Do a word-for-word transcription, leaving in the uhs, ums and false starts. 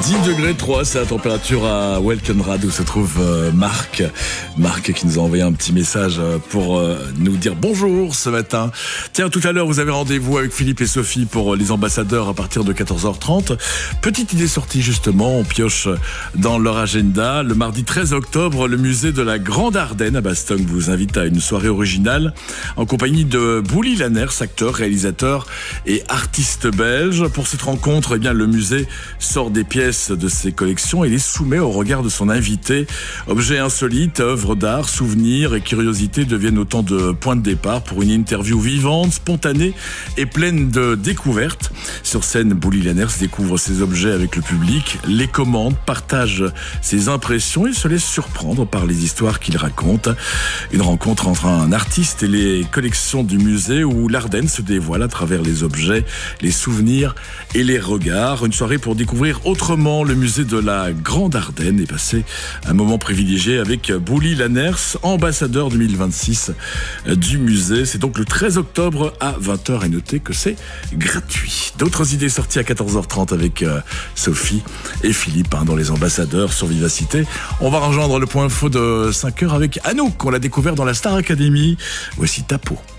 dix degrés trois, c'est la température à Welkenrad où se trouve euh, Marc. Marc qui nous a envoyé un petit message pour euh, nous dire bonjour ce matin. Tiens, tout à l'heure, vous avez rendez-vous avec Philippe et Sophie pour les ambassadeurs à partir de quatorze heures trente. Petite idée sortie justement, on pioche dans leur agenda. Le mardi treize octobre, le musée de la Grande Ardenne à Bastogne vous invite à une soirée originale en compagnie de Bouli Lanners, acteur, réalisateur et artiste belge. Pour cette rencontre, eh bien, le musée sort des pièces de ses collections et les soumet au regard de son invité. Objets insolites, œuvres d'art, souvenirs et curiosités deviennent autant de points de départ pour une interview vivante, spontanée et pleine de découvertes. Sur scène, Bouli Lanners découvre ses objets avec le public, les commande, partage ses impressions et se laisse surprendre par les histoires qu'il raconte. Une rencontre entre un artiste et les collections du musée où l'Ardenne se dévoile à travers les objets, les souvenirs et les regards. Une soirée pour découvrir autrement le musée de la Grande Ardenne et passer un moment privilégié avec Bouli Lanners, ambassadeur deux mille vingt-six du musée. C'est donc le treize octobre à vingt heures et notez que c'est gratuit. D'autres idées sorties à quatorze heures trente avec euh, Sophie et Philippe hein, dans les ambassadeurs sur Vivacité. On va rejoindre le point info de cinq heures avec Anouk, qu'on l'a découvert dans la Star Academy. Voici ta peau.